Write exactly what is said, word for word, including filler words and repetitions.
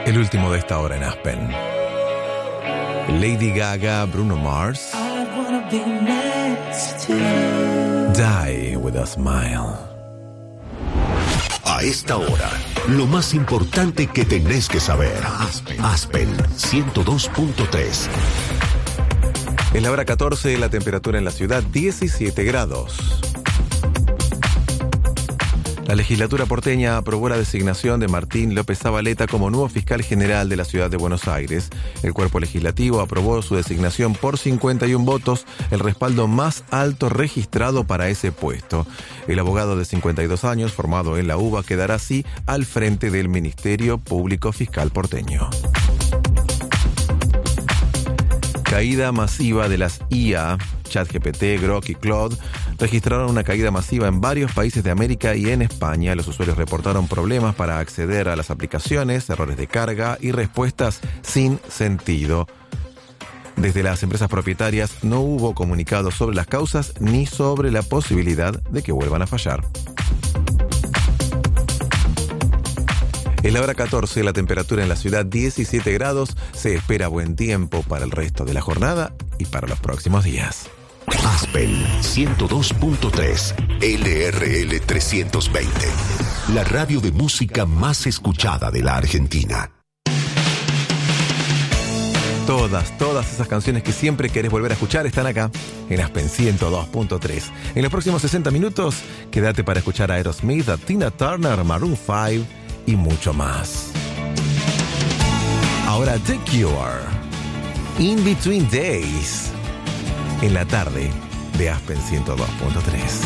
El último de esta hora en Aspen. Lady Gaga, Bruno Mars. Die with a smile. A esta hora, lo más importante que tenés que saber. Aspen, Aspen ciento dos punto tres. Es la hora catorce, la temperatura en la ciudad diecisiete grados. La legislatura porteña aprobó la designación de Martín López Zabaleta como nuevo fiscal general de la ciudad de Buenos Aires. El cuerpo legislativo aprobó su designación por cincuenta y uno votos, el respaldo más alto registrado para ese puesto. El abogado de cincuenta y dos años, formado en la UBA, quedará así al frente del Ministerio Público Fiscal porteño. Caída masiva de las I A, ChatGPT, Grok y Claude registraron una caída masiva en varios países de América y en España. Los usuarios reportaron problemas para acceder a las aplicaciones, errores de carga y respuestas sin sentido. Desde las empresas propietarias no hubo comunicados sobre las causas ni sobre la posibilidad de que vuelvan a fallar. Es la hora catorce, la temperatura en la ciudad diecisiete grados. Se espera buen tiempo para el resto de la jornada y para los próximos días. Aspen ciento dos punto tres, L R L trescientos veinte. La radio de música más escuchada de la Argentina. Todas, todas esas canciones que siempre querés volver a escuchar están acá, en Aspen ciento dos punto tres. En los próximos sesenta minutos, quédate para escuchar a Aerosmith, a Tina Turner, Maroon cinco y mucho más. Ahora The Cure, In Between Days, en la tarde de Aspen ciento dos punto tres.